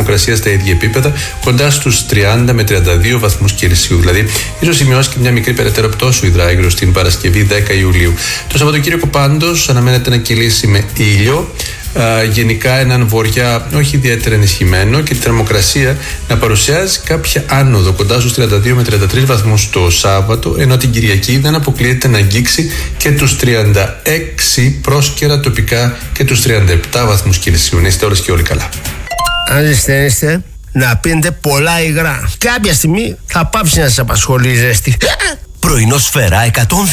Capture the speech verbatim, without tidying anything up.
θερμοκρασία στα ίδια επίπεδα, κοντά στους τριάντα με τριάντα δύο βαθμούς Κελσίου. Δηλαδή, ίσως σημειώσει και μια μικρή περαιτέρω πτώση υδράγκρος στην Παρασκευή δέκα Ιουλίου. Το Σαββατοκύριακο πάντως αναμένεται να κυλήσει με ήλιο. Uh, γενικά έναν βορειά όχι ιδιαίτερα ενισχυμένο και τη θερμοκρασία να παρουσιάζει κάποια άνοδο κοντά στους τριάντα δύο με τριάντα τρεις βαθμούς το Σάββατο, ενώ την Κυριακή δεν αποκλείεται να αγγίξει και τους τριάντα έξι πρόσκαιρα τοπικά και τους τριάντα επτά βαθμούς Κελσίου. Να είστε όλες και όλοι καλά. Αν ζεσταίνεστε, να πίνετε πολλά υγρά. Κάποια στιγμή θα πάψει να σας απασχολεί η ζέστη. Πρωινό Σφαίρα εκατόν δύο.